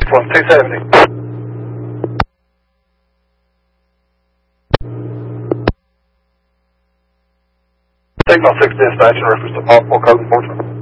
from 270. Signal 6 dispatch in reference to possible code enforcement.